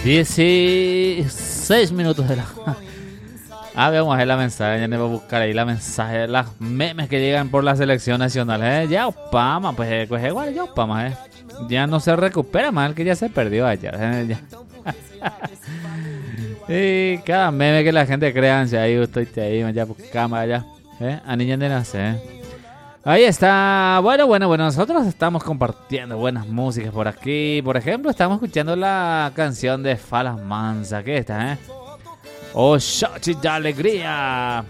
16 minutos de la... vamos a ver la mensaje, ya me voy a buscar ahí la mensaje, las memes que llegan por la selección nacional, ya Opama, pues igual ya Opama, ya no se recupera más, que ya se perdió ayer, ya. Y cada meme que la gente crea, ahí estoy ahí, ya buscamos ya, a niña de nacer. Ahí está, bueno, nosotros estamos compartiendo buenas músicas por aquí, por ejemplo, estamos escuchando la canción de Fala Mansa, ¿qué está, Oh, shot de alegría.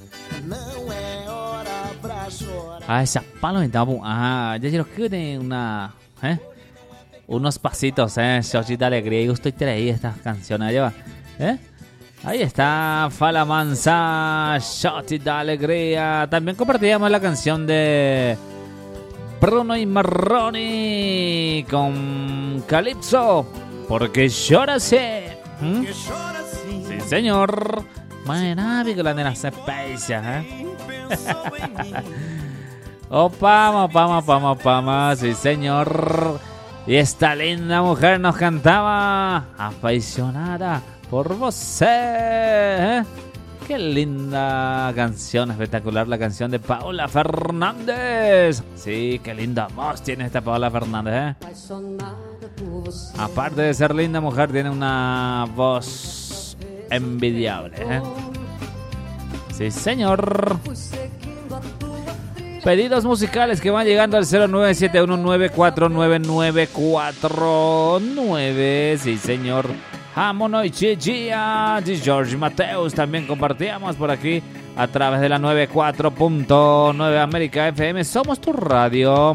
Esa palo então, ya quiero que tenga una, unos pasitos, shot de alegría. Y estoy traí estas canciones, lleva, Ahí está, Fala Mansa, shot de alegría. También compartíamos la canción de Bruno y Marroni con Calypso, porque llora sé. Sí, señor. Mañana que la nena se pecha, Opama, sí, señor. Y esta linda mujer nos cantaba apasionada por vos, Qué linda canción, espectacular la canción de Paola Fernández. Sí, qué linda voz tiene esta Paola Fernández, Aparte de ser linda mujer, tiene una voz envidiable, Sí, señor. Pedidos musicales que van llegando al 0971949949. Sí, señor. Jamono y Chichia de George Mateus. También compartíamos por aquí a través de la 94.9 América FM. Somos tu radio.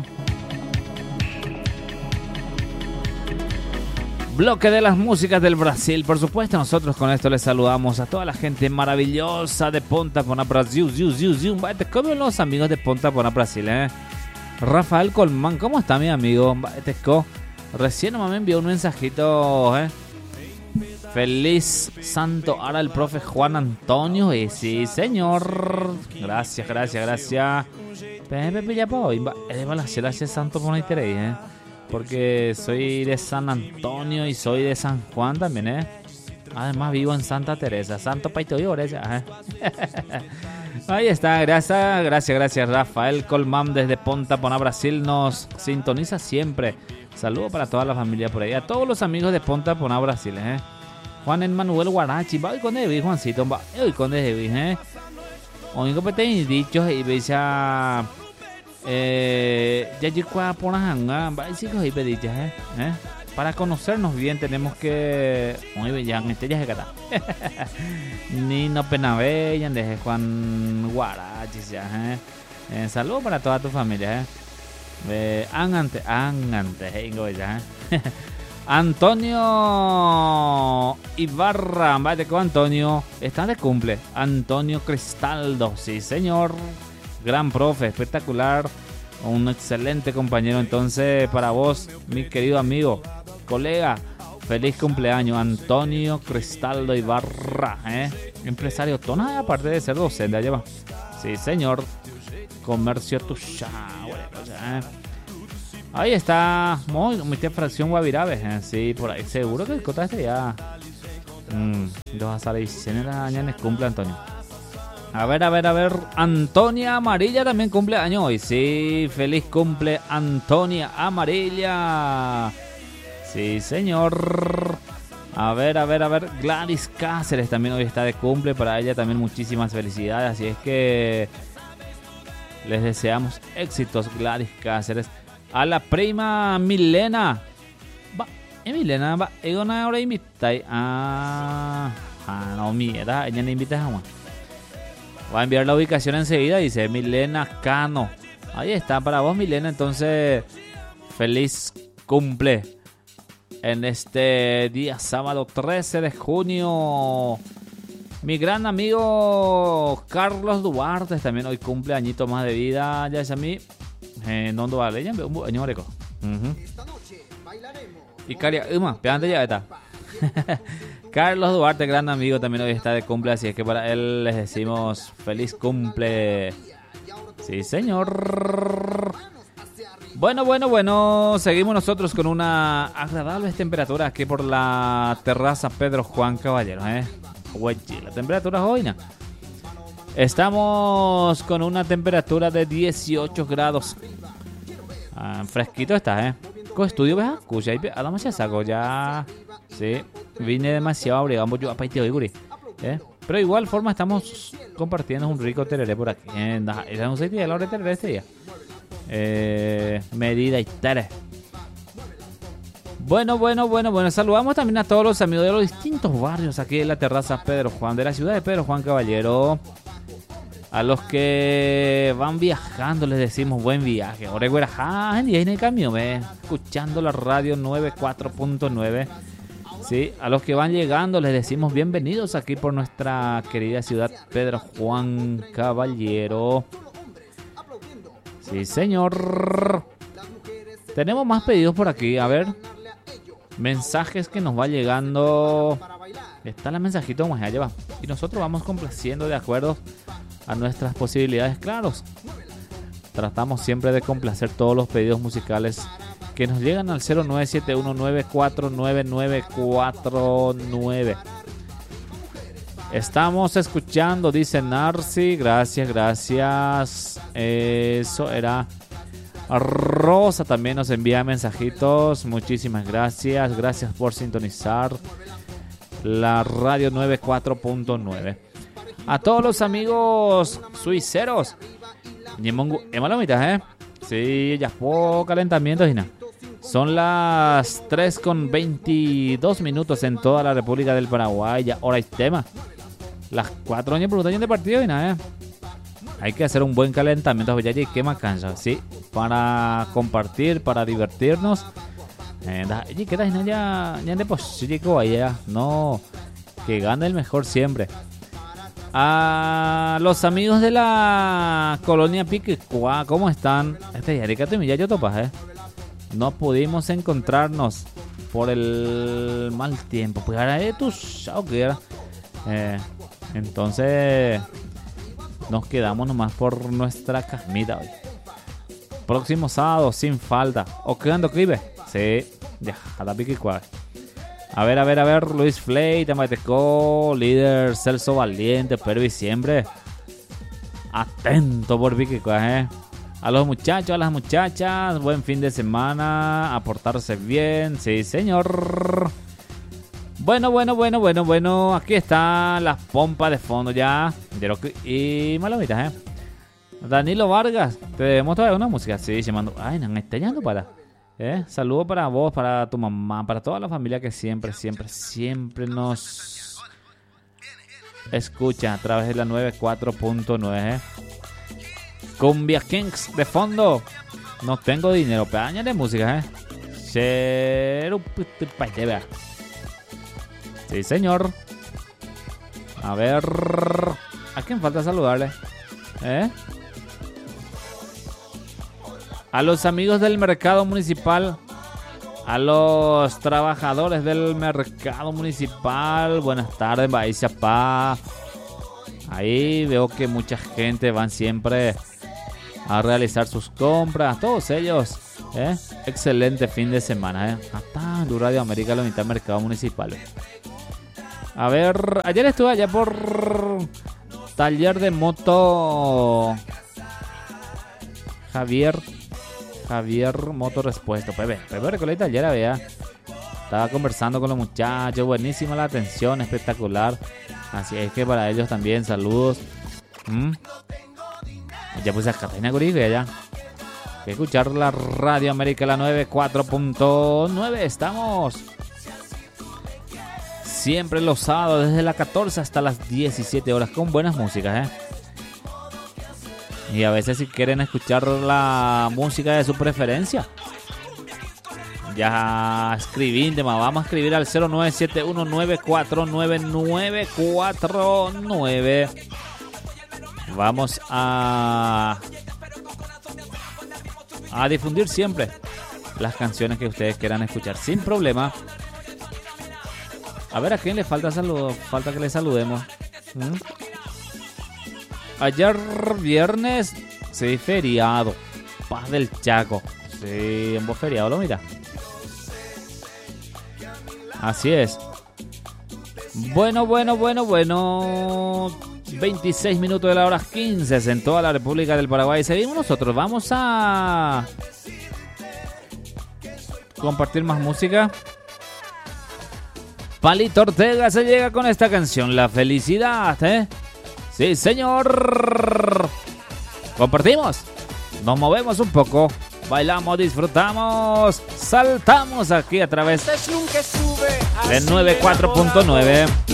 Bloque de las músicas del Brasil. Por supuesto, nosotros con esto les saludamos a toda la gente maravillosa de Ponta Pona Brasil. ¿Cómo los amigos de Ponta Pona Brasil, Rafael Colmán, ¿cómo está mi amigo? Recién me envió un mensajito, Feliz Santo ahora el profe Juan Antonio. Y sí, señor. Gracias. Pepe ya puedo. Gracias Santo por no porque soy de San Antonio y soy de San Juan también, Además vivo en Santa Teresa, Santo Paito y Oreja, Ahí está, gracias Rafael Colmán desde Ponta Pona Brasil, nos sintoniza siempre. Saludos para toda la familia por ahí, a todos los amigos de Ponta Pona Brasil, Juan Emmanuel Guarachi, va hoy con Evi, Juancito, va hoy con Evi, Hoy con Petén dichos y veis a ya llegó por una para conocernos bien tenemos que muy bien ni no penavellan desde Juan Guarachis ya saludos para toda tu familia angante Antonio Ibarra, vaya con Antonio, está de cumple. Antonio Cristaldo, sí señor. Gran profe, espectacular, un excelente compañero. Entonces, para vos, mi querido amigo, colega, feliz cumpleaños, Antonio Cristaldo Ibarra, empresario tona, aparte de ser docente, allá va. Sí, señor. Comercio Tuchá, ahí está, muy fracción Guavirabe, sí, por ahí, seguro que el cota este ya. 2 años cumple Antonio. A ver, Antonia Amarilla también cumple año hoy. Sí, feliz cumple Antonia Amarilla. Sí, señor. A ver, Gladys Cáceres también hoy está de cumple. Para ella también muchísimas felicidades. Así es que les deseamos éxitos, Gladys Cáceres. A la prima Milena. Milena, ella ahora invita. No, mira, ella no invita jamás. Va a enviar la ubicación enseguida, dice Milena Cano. Ahí está, para vos, Milena. Entonces, feliz cumple en este día sábado 13 de junio. Mi gran amigo Carlos Duarte también hoy cumple añito más de vida. Ya es a mí. No vale, ya un año reco. Y Caria, peante ya está. Carlos Duarte, gran amigo, también hoy está de cumple, así es que para él les decimos feliz cumple. Sí, señor. Bueno, seguimos nosotros con una agradable temperatura aquí por la terraza Pedro Juan Caballero, la temperatura es hoy, ¿no? Estamos con una temperatura de 18 grados. Fresquito está, Con estudio, ¿ves? Escucha, además ya saco, ya. Sí, vine demasiado abrigado, yo apaité hoy, guri. Pero de igual forma estamos compartiendo un rico tereré por aquí. Era un sitio de la hora de tereré este día. Medida y tere. Bueno. Saludamos también a todos los amigos de los distintos barrios aquí en la terraza Pedro Juan, de la ciudad de Pedro Juan Caballero. A los que van viajando les decimos buen viaje. Ahora en el camión, escuchando la radio 94.9. Sí, a los que van llegando les decimos bienvenidos aquí por nuestra querida ciudad Pedro Juan Caballero. Sí, señor. Tenemos más pedidos por aquí. A ver. Mensajes que nos va llegando. Está el mensajito más allá va. Y nosotros vamos complaciendo de acuerdo a nuestras posibilidades, claros. Tratamos siempre de complacer todos los pedidos musicales que nos llegan al 0971949949. Estamos escuchando, dice Narci. Gracias. Eso era. Rosa también nos envía mensajitos. Muchísimas gracias. Gracias por sintonizar la radio 94.9. A todos los amigos suiceros. Sí, ya fue calentamiento, Gina. Son las 3:22 en toda la República del Paraguay. Ya hora y tema. Las 4 años por de partido, Gina, Hay que hacer un buen calentamiento. Ya y quema cancha, sí. Para compartir, para divertirnos. ¿Qué tal? Ya de posible allá. No, que gane el mejor siempre. A los amigos de la colonia Piquecuá, ¿cómo están? Yo topas, No pudimos encontrarnos por el mal tiempo. Pues ahora tú sabes que era. Entonces nos quedamos nomás por nuestra casmita hoy. Próximo sábado, sin falta. ¿O quedando clive? Sí, ya, a la Piquecuá. A ver, Luis Flay, Tamateco, líder Celso Valiente, pero y siempre atento por Piquecuá, A los muchachos, a las muchachas, buen fin de semana, a portarse bien, sí señor. Bueno, aquí está la pompa de fondo ya. Y malomitas, Danilo Vargas, te debemos traer una música, sí, llamando. Ay, no me está llamando para. Saludo para vos, para tu mamá, para toda la familia que siempre nos escucha a través de la 94.9. Cumbia Kings de fondo. No tengo dinero, pero añade música, Sí, señor. A ver, ¿a quién falta saludarle? A los amigos del mercado municipal, a los trabajadores del mercado municipal, buenas tardes, Baizapá. Ahí veo que mucha gente van siempre a realizar sus compras, todos ellos, excelente fin de semana, hasta en Radio América, la mitad del mercado municipal. A ver, ayer estuve allá por taller de moto Javier Moto Respuesto. Pepe Recoleta ayer vea. Estaba conversando con los muchachos. Buenísima la atención, espectacular. Así es que para ellos también saludos. Ya puse a Catalina Guriglia ya. Hay que escuchar la Radio América, la 94.9. Estamos siempre los sábados desde las 14 hasta las 17 horas con buenas músicas, Y a veces si quieren escuchar la música de su preferencia, ya escribí, vamos a escribir al 0971949949. Vamos a difundir siempre las canciones que ustedes quieran escuchar sin problema. A ver, ¿a quién le falta que le saludemos? Ayer viernes, sí, feriado, Paz del Chaco. Sí, en vos feriado, lo mira. Así es. Bueno. 26 minutos de la hora 15 en toda la República del Paraguay. Seguimos nosotros. Vamos a compartir más música. Palito Ortega se llega con esta canción, La Felicidad, ¿eh? Sí, señor. Compartimos. Nos movemos un poco. Bailamos, disfrutamos, saltamos aquí a través del 94.9.